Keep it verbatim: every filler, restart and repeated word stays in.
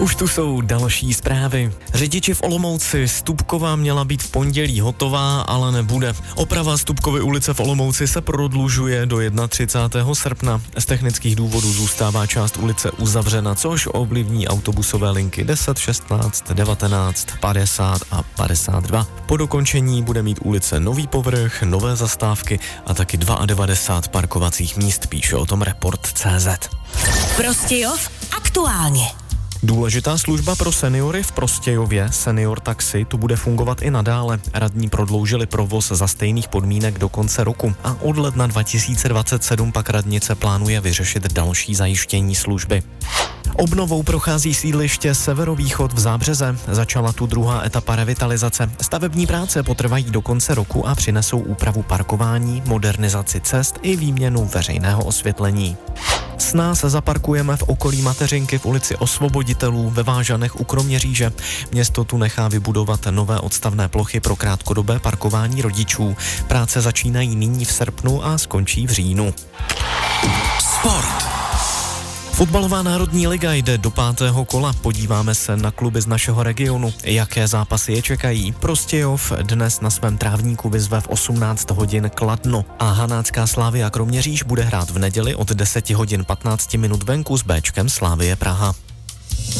Už tu jsou další zprávy. Řidiči v Olomouci, Stupková měla být v pondělí hotová, ale nebude. Oprava Stupkovy ulice v Olomouci se prodlužuje do třicátého prvního srpna. Z technických důvodů zůstává část ulice uzavřena, což ovlivní autobusové linky deset, šestnáct, devatenáct, padesát a padesát dva. Po dokončení bude mít ulice nový povrch, nové zastávky a taky devadesát dva parkovacích míst, píše o tom Report tečka cé zet. Prostějov aktuálně. Důležitá služba pro seniory v Prostějově, Senior Taxi, tu bude fungovat i nadále. Radní prodloužili provoz za stejných podmínek do konce roku a od ledna dva tisíce dvacet sedm pak radnice plánuje vyřešit další zajištění služby. Obnovou prochází sídliště Severovýchod v Zábřeze. Začala tu druhá etapa revitalizace. Stavební práce potrvají do konce roku a přinesou úpravu parkování, modernizaci cest i výměnu veřejného osvětlení. S nás zaparkujeme v okolí Mateřinky v ulici Osvoboditelů ve Vážanech u Kroměříže. Město tu nechá vybudovat nové odstavné plochy pro krátkodobé parkování rodičů. Práce začínají nyní v srpnu a skončí v říjnu. Sport. Fotbalová národní liga jde do pátého kola. Podíváme se na kluby z našeho regionu. Jaké zápasy je čekají? Prostějov dnes na svém trávníku vyzve v osmnáct hodin Kladno a Hanácká Slavia Kroměříž bude hrát v neděli od deset hodin patnáct minut venku s Béčkem Slavie Praha.